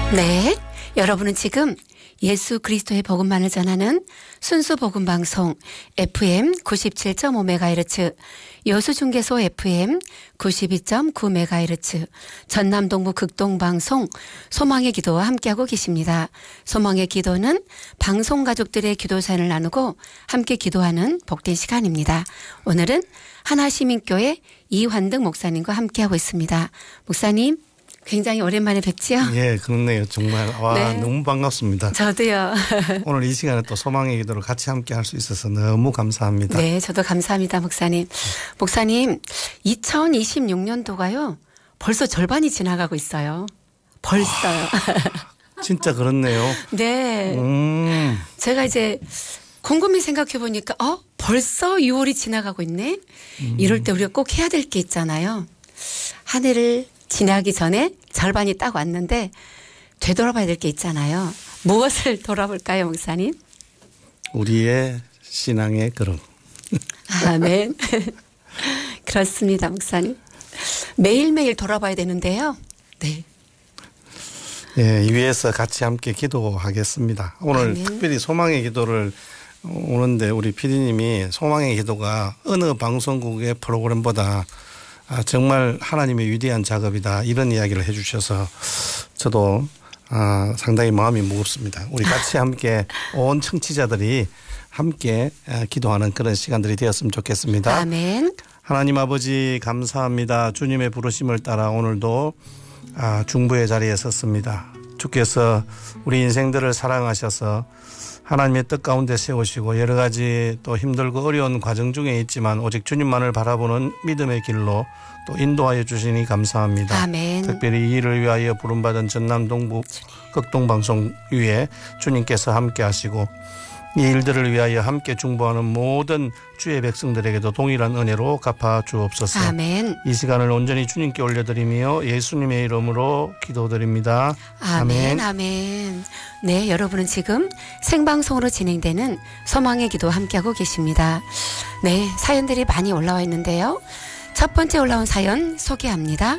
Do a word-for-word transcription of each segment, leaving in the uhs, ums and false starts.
네, 여러분은 지금 예수 그리스도의 복음만을 전하는 순수 복음 방송 에프엠 구십칠 점 오 메가헤르츠, 여수중개소 에프엠 구십이 점 구 메가헤르츠, 전남동부 극동방송 소망의 기도와 함께하고 계십니다. 소망의 기도는 방송 가족들의 기도 사연을 나누고 함께 기도하는 복된 시간입니다. 오늘은 하나시민교회 이환등 목사님과 함께하고 있습니다. 목사님, 굉장히 오랜만에 뵙지요? 예, 그렇네요. 정말. 와, 네. 너무 반갑습니다. 저도요. 오늘 이 시간에 또 소망의 기도를 같이 함께 할 수 있어서 너무 감사합니다. 네, 저도 감사합니다, 목사님. 목사님, 이천이십육 년도가요, 벌써 절반이 지나가고 있어요. 벌써요. 아, 진짜 그렇네요. 네. 음. 제가 이제 곰곰이 생각해 보니까, 어, 벌써 유월이 지나가고 있네? 음. 이럴 때 우리가 꼭 해야 될 게 있잖아요. 한 해를 지나기 전에 절반이 딱 왔는데 되돌아봐야 될 게 있잖아요. 무엇을 돌아볼까요, 목사님? 우리의 신앙의 걸음. 아멘. 그렇습니다, 목사님. 매일매일 돌아봐야 되는데요. 네. 예, 이 위에서 같이 함께 기도하겠습니다. 오늘 아멘. 특별히 소망의 기도를 오는데 우리 피디님이 소망의 기도가 어느 방송국의 프로그램보다 아, 정말 하나님의 위대한 작업이다, 이런 이야기를 해 주셔서 저도 아, 상당히 마음이 무겁습니다. 우리 같이 함께 온 청취자들이 함께 기도하는 그런 시간들이 되었으면 좋겠습니다. 아멘. 하나님 아버지 감사합니다. 주님의 부르심을 따라 오늘도 아, 중보의 자리에 섰습니다. 주께서 우리 인생들을 사랑하셔서 하나님의 뜻 가운데 세우시고 여러 가지 또 힘들고 어려운 과정 중에 있지만 오직 주님만을 바라보는 믿음의 길로 또 인도하여 주시니 감사합니다. 아멘. 특별히 이 일을 위하여 부름받은 전남동부 극동방송 위에 주님께서 함께 하시고 이 일들을 위하여 함께 중보하는 모든 주의 백성들에게도 동일한 은혜로 갚아 주옵소서. 아멘. 이 시간을 온전히 주님께 올려드리며 예수님의 이름으로 기도드립니다. 아멘. 아멘. 아멘. 네, 여러분은 지금 생방송으로 진행되는 소망의 기도 함께하고 계십니다. 네, 사연들이 많이 올라와 있는데요. 첫 번째 올라온 사연 소개합니다.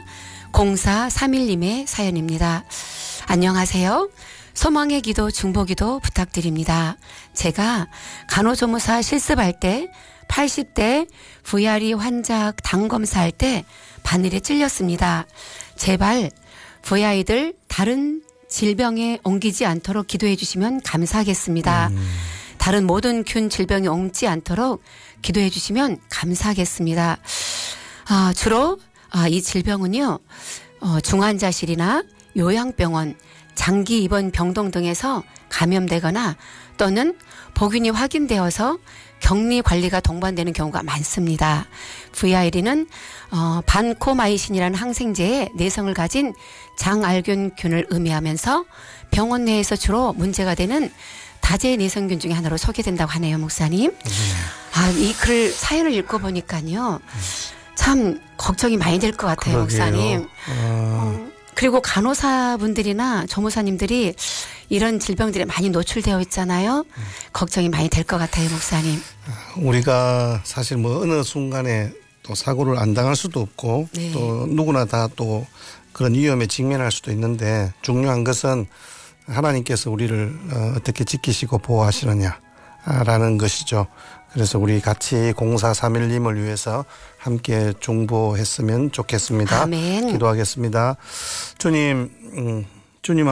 공사삼일 님의 사연입니다. 안녕하세요. 소망의 기도, 중보기도 부탁드립니다. 제가 간호조무사 실습할 때 팔십 대 브이알이 환자 당 검사할 때 바늘에 찔렸습니다. 제발 브이아이들 다른 질병에 옮기지 않도록 기도해 주시면 감사하겠습니다. 음. 다른 모든 균 질병에 옮지 않도록 기도해 주시면 감사하겠습니다. 아, 주로 아, 이 질병은요, 어, 중환자실이나 요양병원, 장기 입원 병동 등에서 감염되거나 또는 복균이 확인되어서 격리 관리가 동반되는 경우가 많습니다. 브이알은 어, 반코마이신이라는 항생제의 내성을 가진 장알균균을 의미하면서 병원 내에서 주로 문제가 되는 다제 내성균 중에 하나로 소개된다고 하네요, 목사님. 네. 아, 이 글 사연을 읽고 보니까요, 참 걱정이 많이 될 것 같아요, 그러게요. 목사님. 어. 그리고 간호사분들이나 조무사님들이 이런 질병들에 많이 노출되어 있잖아요. 음. 걱정이 많이 될 것 같아요, 목사님. 우리가 사실 뭐 어느 순간에 또 사고를 안 당할 수도 없고 네. 또 누구나 다 또 그런 위험에 직면할 수도 있는데 중요한 것은 하나님께서 우리를 어떻게 지키시고 보호하시느냐라는 것이죠. 그래서 우리 같이 공사삼일 님을 위해서 함께 중보했으면 좋겠습니다. 아멘. 기도하겠습니다. 주님, 음, 주님